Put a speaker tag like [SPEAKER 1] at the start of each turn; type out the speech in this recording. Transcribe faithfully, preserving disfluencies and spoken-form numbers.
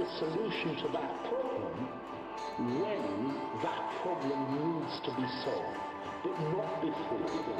[SPEAKER 1] the solution to that problem when that problem needs to be solved, but not before.